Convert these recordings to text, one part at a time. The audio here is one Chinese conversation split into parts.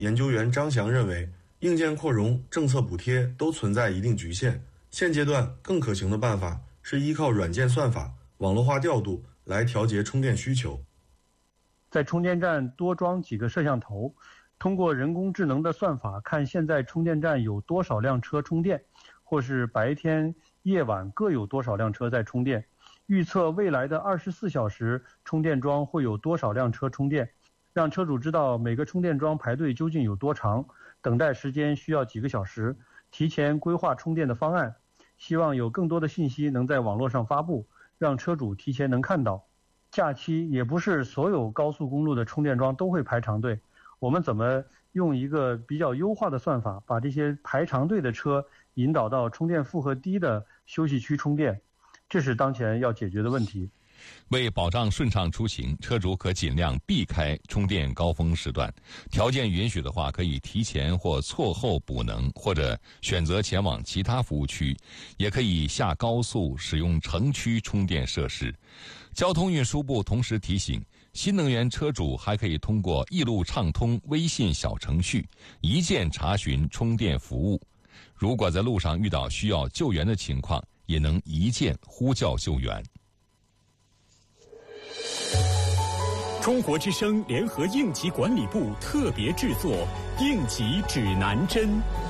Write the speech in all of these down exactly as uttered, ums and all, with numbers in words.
研究员张翔认为，硬件扩容、政策补贴都存在一定局限，现阶段更可行的办法是依靠软件算法、网络化调度来调节充电需求。 在充电站多装几个摄像头，通过人工智能的算法看现在充电站有多少辆车充电，或是白天、夜晚各有多少辆车在充电，预测未来的二十四小时充电桩会有多少辆车充电，让车主知道每个充电桩排队究竟有多长，等待时间需要几个小时，提前规划充电的方案。希望有更多的信息能在网络上发布，让车主提前能看到。假期也不是所有高速公路的充电桩都会排长队，我们怎么用一个比较优化的算法，把这些排长队的车引导到充电负荷低的休息区充电，这是当前要解决的问题。 为保障顺畅出行，车主可尽量避开充电高峰时段，条件允许的话，可以提前或错后补能，或者选择前往其他服务区，也可以下高速使用城区充电设施。交通运输部同时提醒，新能源车主还可以通过易路畅通微信小程序一键查询充电服务，如果在路上遇到需要救援的情况，也能一键呼叫救援。 中国之声联合应急管理部特别制作《应急指南针》。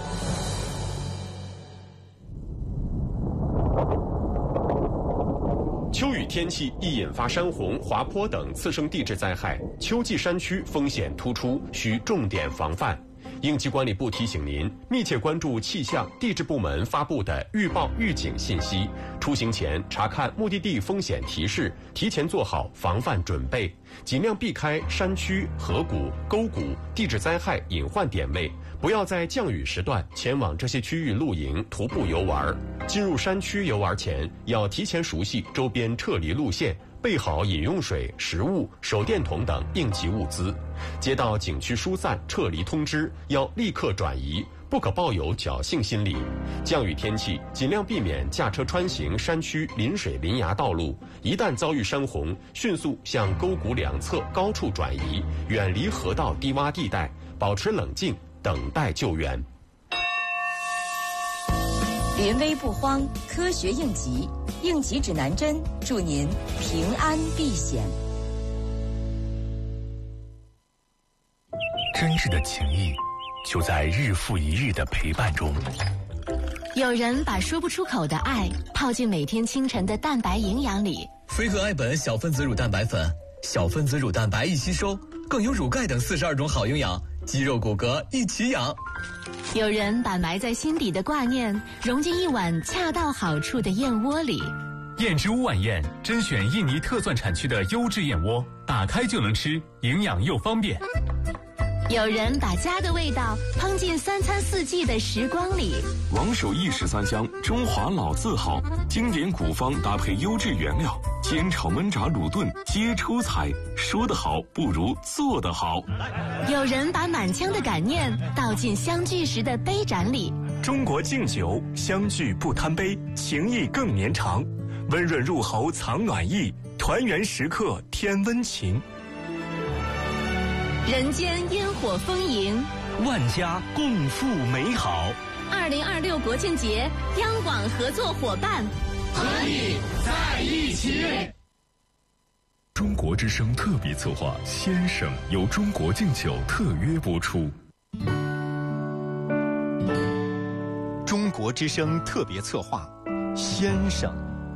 秋雨天气易引发山洪、滑坡等次生地质灾害，秋季山区风险突出，需重点防范。应急管理部提醒您，密切关注气象、地质部门发布的预报预警信息，出行前查看目的地风险提示，提前做好防范准备，尽量避开山区、河谷、沟谷、地质灾害隐患点位，不要在降雨时段前往这些区域露营、徒步游玩。进入山区游玩前，要提前熟悉周边撤离路线，备好饮用水、食物、手电筒等应急物资。接到景区疏散、撤离通知，要立刻转移，不可抱有侥幸心理。降雨天气，尽量避免驾车穿行山区临水临崖道路。一旦遭遇山洪，迅速向沟谷两侧高处转移，远离河道低洼地带，保持冷静，等待救援。 临危不慌，科学应急，应急指南针，祝您平安避险。 真挚的情谊就在日复一日的陪伴中。 有人把说不出口的爱泡进每天清晨的蛋白营养里。 飞鹤爱本小分子乳蛋白粉，小分子乳蛋白易吸收，更有乳钙等四十二种好营养，肌肉骨骼一起养。 有人把埋在心底的挂念融进一碗恰到好处的燕窝里。 燕之屋晚宴甄选印尼特钻产区的优质燕窝，打开就能吃，营养又方便。 有人把家的味道烹进三餐四季的时光里。 王守义十三香，中华老字号，经典古方搭配优质原料，煎炒焖炸卤炖皆出彩。说得好不如做得好。 有人把满腔的感念倒进相聚时的杯盏里。 中国敬酒，相聚不贪杯，情谊更绵长。温润入喉藏暖意，团圆时刻添温情。 人间烟火丰盈， 万家共赴美好。 二零二六国庆节，央广合作伙伴， 和你在一起。 中国之声特别策划《先生》由中国敬酒特约播出。 中国之声特别策划《先生》。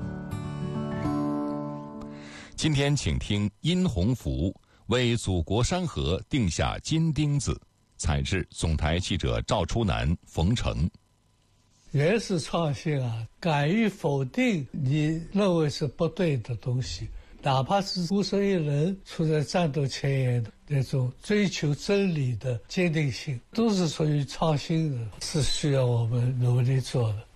今天请听殷洪福为祖国山河定下金钉子，采制总台记者赵初南、冯成。 原始创新啊，敢于否定你认为是不对的东西，哪怕是孤身一人处在战斗前沿的那种追求真理的坚定性，都是属于创新的，是需要我们努力做的。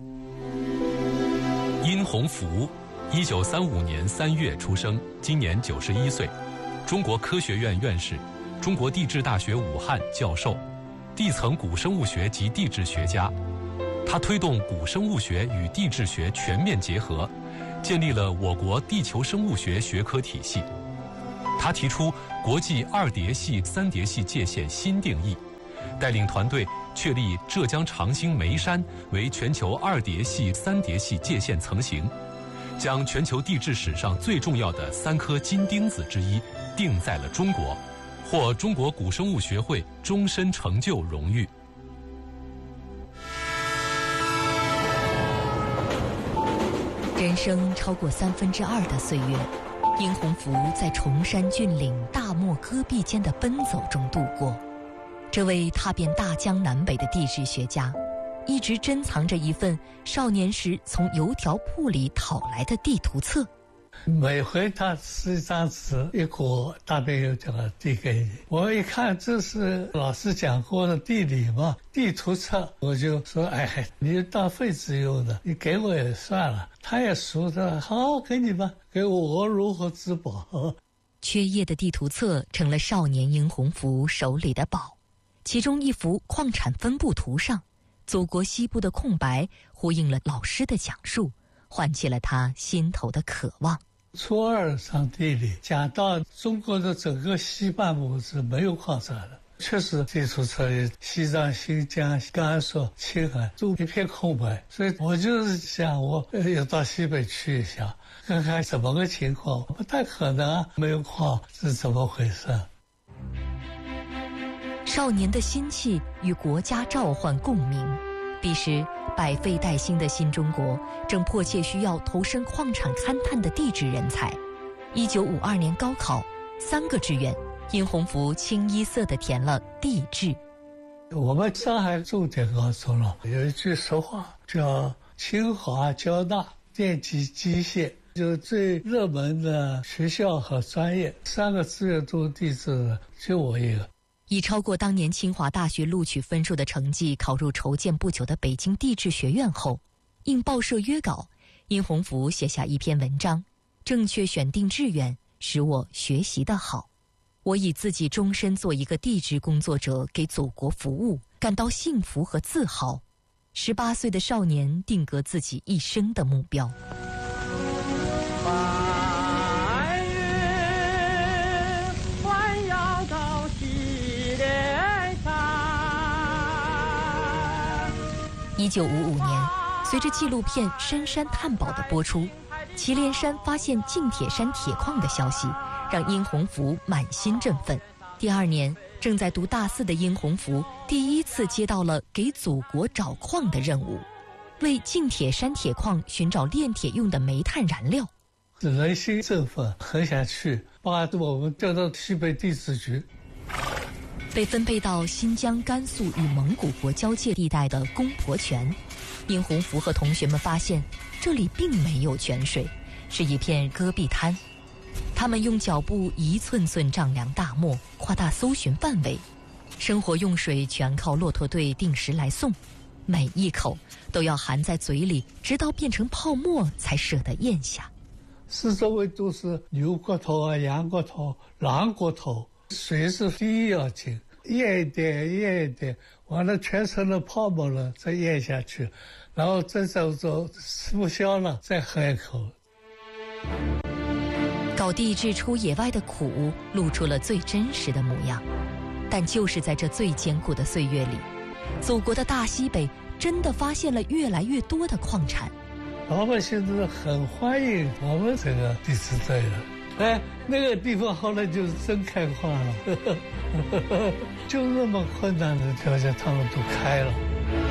殷洪福，一九三五年三月出生，今年九十一岁。中国科学院院士，中国地质大学武汉教授，地层古生物学及地质学家。他推动古生物学与地质学全面结合，建立了我国地球生物学学科体系。他提出国际二叠系、三叠系界限新定义， 带领团队确立浙江长兴眉山为全球二叠系三叠系界限层型，将全球地质史上最重要的三颗金钉子之一定在了中国，获中国古生物学会终身成就荣誉。 人生超过三分之二的岁月，殷洪福在崇山峻岭、大漠戈壁间的奔走中度过。这位踏遍大江南北的地质学家，一直珍藏着一份少年时从邮条铺里讨来的地图册。 每回他撕一张纸一裹，大便又这个递给你。我一看这是老师讲过的地理嘛，地图册，我就说哎，你当废纸用的，你给我也算了。他也熟的，好，给你吧，给我，我如何自保？ 缺页的地图册成了少年殷洪福手里的宝，其中一幅矿产分布图上，祖国西部的空白呼应了老师的讲述，唤起了他心头的渴望。 初二上地理讲到中国的整个西半部是没有矿产的，确实地图册里西藏、新疆、甘肃、青海都一片空白，所以我就是想我要到西北去一下，看看怎么个情况。不太可能啊，没有矿是怎么回事？ 少年的心气与国家召唤共鸣。彼时百废待兴的新中国正迫切需要投身矿产勘探的地质人才。一九五二年高考三个志愿，殷洪福清一色地填了地质。 我们上海重点高中了，有一句俗话叫清华交大电机机械，就是最热门的学校和专业，三个志愿都地质的，就我一个。 以超过当年清华大学录取分数的成绩考入筹建不久的北京地质学院后，应报社约稿，殷洪福写下一篇文章：正确选定志愿，使我学习得好。我以自己终身做一个地质工作者，给祖国服务，感到幸福和自豪。十八岁的少年定格自己一生的目标。一九五五年，随着纪录片《深山探宝》的播出，祁连山发现近铁山铁矿的消息，让殷洪福满心振奋。第二年，正在读大四的殷洪福第一次接到了给祖国找矿的任务，为近铁山铁矿寻找炼铁用的煤炭燃料。 人心振奋，很想去，把我们调到西北地质局。 被分配到新疆、甘肃与蒙古国交界地带的公婆泉，殷洪福和同学们发现，这里并没有泉水，是一片戈壁滩。他们用脚步一寸寸丈量大漠，扩大搜寻范围。生活用水全靠骆驼队定时来送，每一口都要含在嘴里，直到变成泡沫才舍得咽下。 四周围都是牛骨头啊、羊骨头、狼骨头，水是第一要紧，咽一点咽一点，完了全成了泡沫了，再咽下去，然后再走走吃不消了，再喝一口。 搞地质出野外的苦，露出了最真实的模样。但就是在这最艰苦的岁月里，祖国的大西北真的发现了越来越多的矿产。 老百姓都是很欢迎我们这个地质队的。哎，那个地方后来就是真开矿了，就那么困难的条件，他们都开了。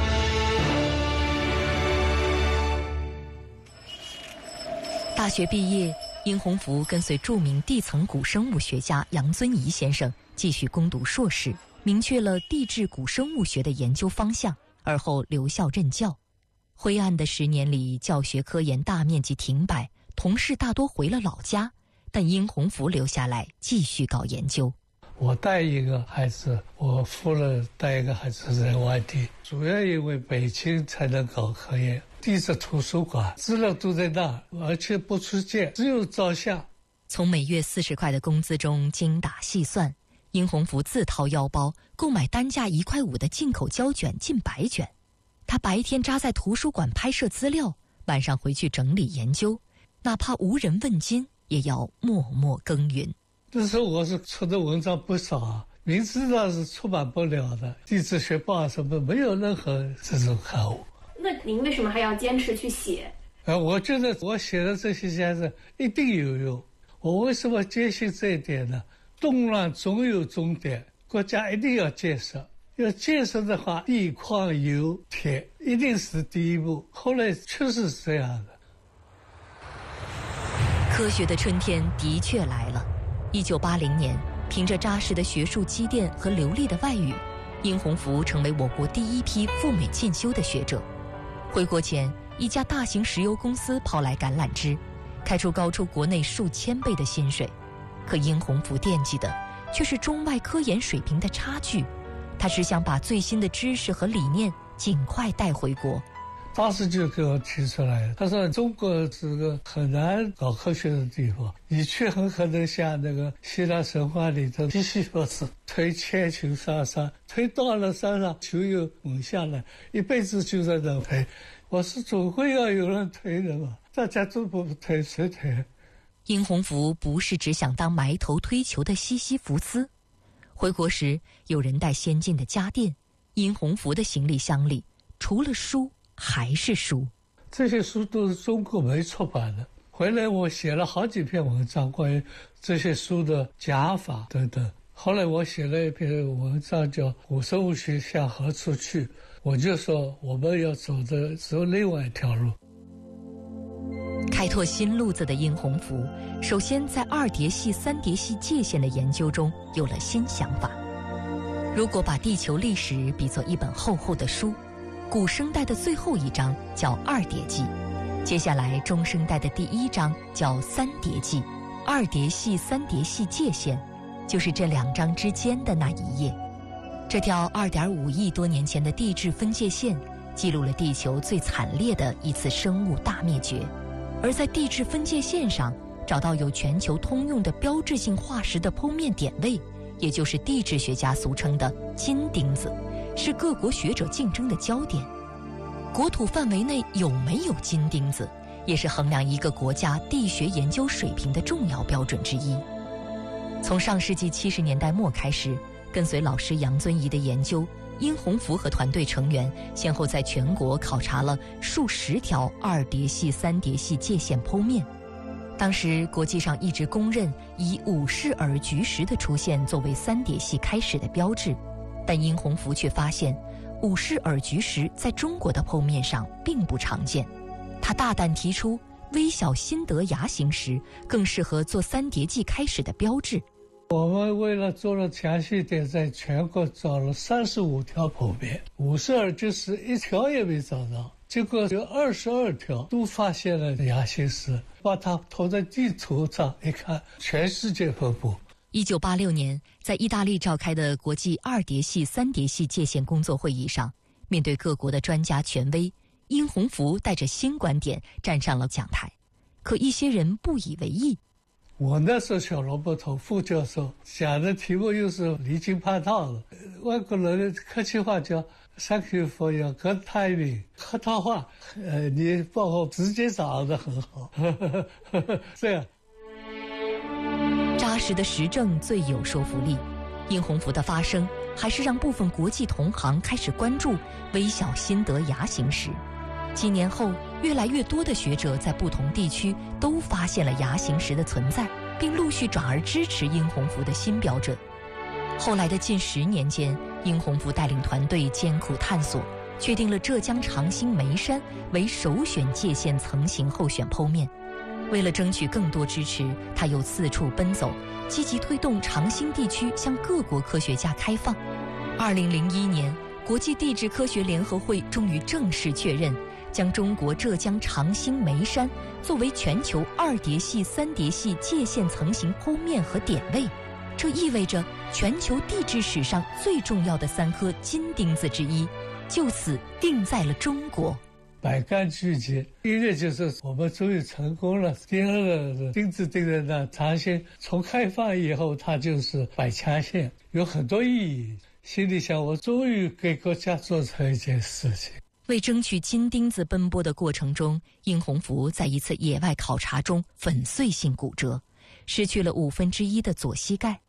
大学毕业，殷洪福跟随著名地层古生物学家杨遵仪先生继续攻读硕士，明确了地质古生物学的研究方向，而后留校任教。灰暗的十年里，教学科研大面积停摆，同事大多回了老家，但殷洪福留下来继续搞研究。 我带一个孩子，我夫人带一个孩子在外地，主要因为北京才能搞科研。地质图书馆资料都在那，而且不出借，只有照相。 从每月四十块的工资中精打细算，殷洪福自掏腰包购买单价一块五的进口胶卷近百卷。他白天扎在图书馆拍摄资料，晚上回去整理研究，哪怕无人问津，也要默默耕耘。 那时候我是出的文章不少啊， 明知道是出版不了的，地质学报什么没有任何这种刊物。 那您为什么还要坚持去写？ 呃，我觉得我写的这些先生一定有用。我为什么坚信这一点呢？动乱总有终点，国家一定要建设。要建设的话，地矿油铁一定是第一步。后来确实是这样的。 科学的春天的确来了。一九八零年，凭着扎实的学术积淀和流利的外语，殷洪福成为我国第一批赴美进修的学者。回国前，一家大型石油公司抛来橄榄枝，开出高出国内数千倍的薪水。可殷洪福惦记的却是中外科研水平的差距，他只想把最新的知识和理念尽快带回国。 当时就给我提出来了，他说中国是个很难搞科学的地方，你去很可能像那个希腊神话里的西西弗斯推千球上山，推到了山上球又猛下来，一辈子就在那推。我是总会要有人推的嘛，大家都不推谁推？ 殷洪福不是只想当埋头推球的西西弗斯。回国时，有人带先进的家电，殷洪福的行李箱里除了书还是书。 这些书都是中国没出版的。回来我写了好几篇文章关于这些书的讲法等等。后来我写了一篇文章叫《古生物学向何处去》，我就说我们要走的走另外一条路。 开拓新路子的殷洪福，首先在二叠系、三叠系界限的研究中有了新想法。如果把地球历史比作一本厚厚的书，古生代的最后一章叫二叠纪，接下来中生代的第一章叫三叠纪，二叠系、三叠系界限就是这两章之间的那一页。这条 二点五亿多年前的地质分界线记录了地球最惨烈的一次生物大灭绝。而在地质分界线上找到有全球通用的标志性化石的剖面点位，也就是地质学家俗称的金钉子，是各国学者竞争的焦点。国土范围内有没有金钉子，也是衡量一个国家地学研究水平的重要标准之一。从上世纪七十年代末开始，跟随老师杨遵仪的研究，殷洪福和团队成员先后在全国考察了数十条二叠系、三叠系界限剖面。当时国际上一直公认以五氏耳菊石的出现作为三叠系开始的标志，但殷洪福却发现五氏耳菊石在中国的剖面上并不常见。他大胆提出微小新德牙形石更适合做三叠纪开始的标志。 我们为了做了详细点，在全国找了三十五条剖面，五十二就是一条也没找到，结果有二十二条都发现了牙形石，把它投在地图上一看，全世界分布。 一九八六年，在意大利召开的国际二叠系、三叠系界限工作会议上，面对各国的专家权威，殷洪福带着新观点站上了讲台，可一些人不以为意。 我那时候小萝卜头副教授讲的题目又是离经叛道的，外国人客气话叫 Thank you for your good timing， 客套话，呃，你帮我直接找得很好，这样。 扎实的实证最有说服力。殷洪福的发声还是让部分国际同行开始关注微小新德牙形石。几年后，越来越多的学者在不同地区都发现了牙形石的存在，并陆续转而支持殷洪福的新标准。后来的近十年间，殷洪福带领团队艰苦探索，确定了浙江长兴眉山为首选界限层型候选剖面。为了争取更多支持，他又四处奔走，积极推动长兴地区向各国科学家开放。二零零一年，国际地质科学联合会终于正式确认，将中国浙江长兴眉山作为全球二叠系、三叠系界限层型剖面和点位。这意味着全球地质史上最重要的三颗金钉子之一，就此定在了中国。 百感俱结，一个就是我们终于成功了，第二个钉子钉在那，长兴从开放以后，它就是百强县，有很多意义。心里想，我终于给国家做成一件事情。 为争取金钉子奔波的过程中，殷洪福在一次野外考察中粉碎性骨折，失去了五分之一的左膝盖。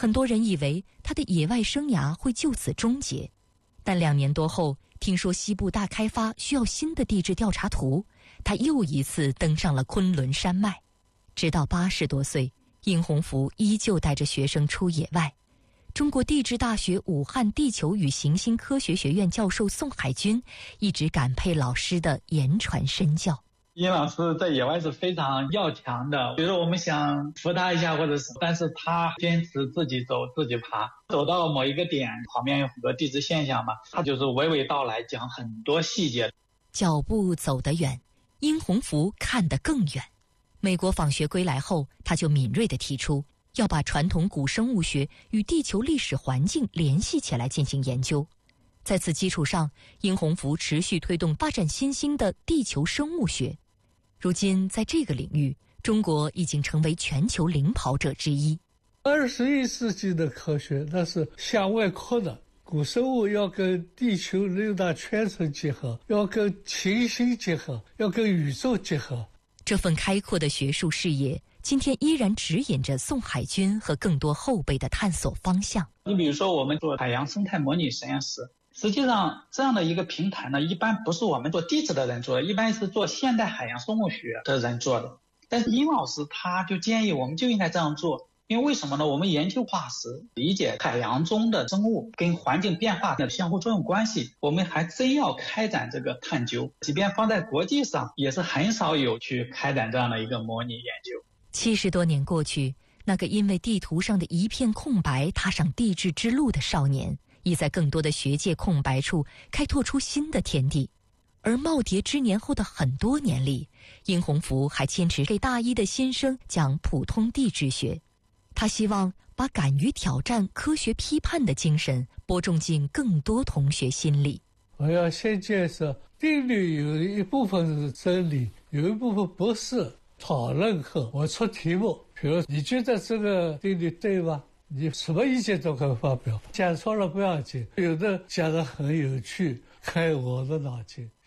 很多人以为他的野外生涯会就此终结，但两年多后，听说西部大开发需要新的地质调查图，他又一次登上了昆仑山脉。直到八十多岁，殷洪福依旧带着学生出野外。中国地质大学武汉地球与行星科学学院教授宋海军一直感佩老师的言传身教。 殷老师在野外是非常要强的，比如说我们想扶他一下或者是，但是他坚持自己走自己爬，走到某一个点，旁边有很多地质现象嘛，他就是娓娓道来，讲很多细节。 脚步走得远，殷洪福看得更远。美国访学归来后，他就敏锐地提出要把传统古生物学与地球历史环境联系起来进行研究。在此基础上，殷洪福持续推动发展新兴的地球生物学。如今在这个领域，中国已经成为全球领跑者之一。 二十一世纪的科学那是向外扩的，古生物要跟地球六大圈层结合，要跟行星结合，要跟宇宙结合。 这份开阔的学术视野，今天依然指引着宋海军和更多后辈的探索方向。 你比如说我们做海洋生态模拟实验室，实际上这样的一个平台呢，一般不是我们做地质的人做的，一般是做现代海洋生物学的人做的。但是殷老师他就建议我们就应该这样做，因为为什么呢？我们研究化石，理解海洋中的生物跟环境变化的相互作用关系，我们还真要开展这个探究，即便放在国际上也是很少有去开展这样的一个模拟研究。 七十多年过去，那个因为地图上的一片空白踏上地质之路的少年，已在更多的学界空白处开拓出新的天地。而耄耋之年后的很多年里，殷洪福还坚持给大一的新生讲普通地质学。他希望把敢于挑战科学批判的精神播种进更多同学心里。 我要先介绍定律，有一部分是真理，有一部分不是。讨论后我出题目，比如你觉得这个定律对吗？你什么意见都可以发表，讲错了不要紧，有的讲得很有趣，开我的脑筋。